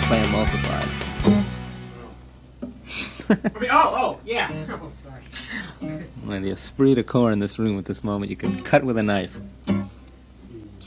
by emulsified. Yeah. Well, the esprit de corps in this room at this moment, you can cut with a knife.